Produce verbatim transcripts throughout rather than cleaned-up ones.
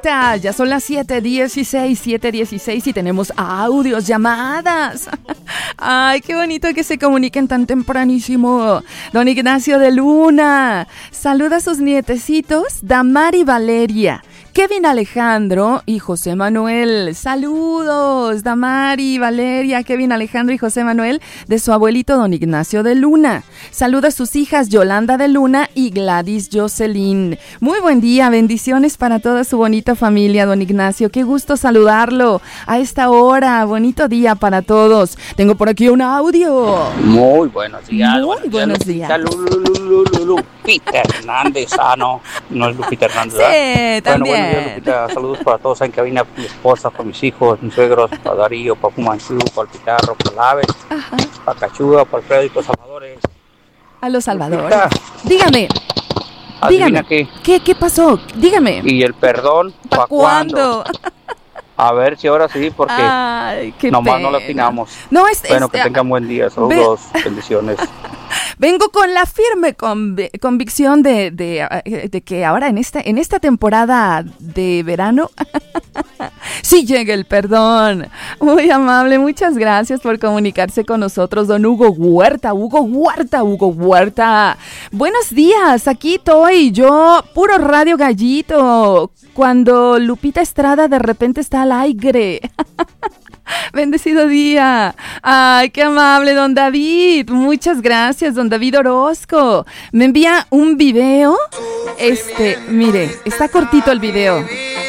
tal? Ya son las siete dieciséis, siete dieciséis y tenemos audios, llamadas. Ay, qué bonito que se comuniquen tan tempranísimo. Don Ignacio de Luna, saluda a sus nietecitos, Damari Valeria, Kevin Alejandro y José Manuel. Saludos, Damari, Valeria, Kevin Alejandro y José Manuel, de su abuelito don Ignacio de Luna. Saluda a sus hijas Yolanda de Luna y Gladys Jocelyn. Muy buen día, bendiciones para toda su bonita familia, don Ignacio. Qué gusto saludarlo a esta hora. Bonito día para todos. Tengo por aquí un audio. Muy buenos días. Muy buenos días. Lupita Hernández. Ah, no, no es Lupita Hernández. Sí, también. Bueno, buenos días, Lupita. Saludos para todos en cabina, mi esposa, para mis hijos, mis suegros, para Darío, para Fumanchu, para el Pitarro, para el Ave, para Cachuga, para Alfredo y para los Salvadores. A los Salvadores. Lupita, dígame. Dígame. Qué. ¿Qué, ¿Qué pasó? Dígame. ¿Y el perdón? ¿Para cuándo? A ver si ahora sí, porque Ay, qué nomás pena. no le atinamos. No, es, bueno, es, que tengan buen día. Saludos, bendiciones. Vengo con la firme conv- convicción de, de, de que ahora en esta, en esta temporada de verano sí llega el perdón. Muy amable, muchas gracias por comunicarse con nosotros, don Hugo Huerta, Hugo Huerta, Hugo Huerta. Buenos días, aquí estoy yo, puro Radio Gallito, cuando Lupita Estrada de repente está al aire. Bendecido día. Ay, qué amable, don David. Muchas gracias, don David Orozco. Me envía un video. Este, mire, está cortito el video,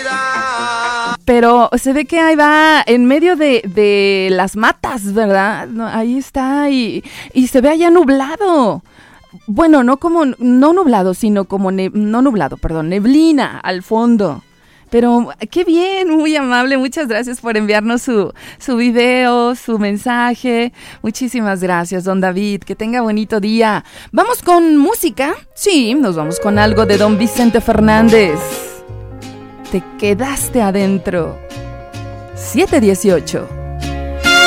pero se ve que ahí va en medio de, de las matas, ¿verdad? No, ahí está y, y se ve allá nublado. Bueno, no como, no nublado, sino como, ne, no nublado, perdón, neblina al fondo. Pero qué bien, muy amable, muchas gracias por enviarnos su, su video, su mensaje. Muchísimas gracias, don David, que tenga bonito día. ¿Vamos con música? Sí, nos vamos con algo de don Vicente Fernández. Te quedaste adentro. siete dieciocho.